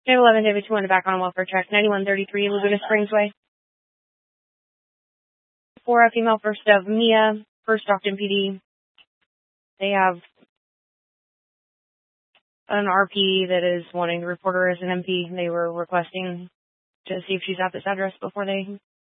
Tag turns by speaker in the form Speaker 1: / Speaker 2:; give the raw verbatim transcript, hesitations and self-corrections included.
Speaker 1: J eleven, David two one, back on welfare track, ninety-one thirty-three, Laguna Springs Way. For a female first of Mia, First Stockton P D. They have an R P that is wanting to report her as an M P. They were requesting to see if she's at this address before they